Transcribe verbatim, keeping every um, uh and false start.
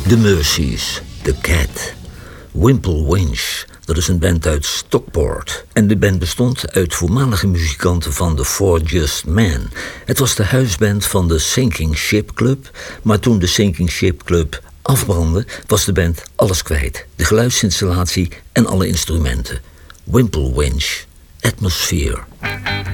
The Mercies, The Cat, Wimple Winch, dat is een band uit Stockport. En de band bestond uit voormalige muzikanten van The Four Just Men. Het was de huisband van de Sinking Ship Club, maar toen de Sinking Ship Club afbrandde, was de band alles kwijt. De geluidsinstallatie en alle instrumenten. Wimple Winch, Atmosphere.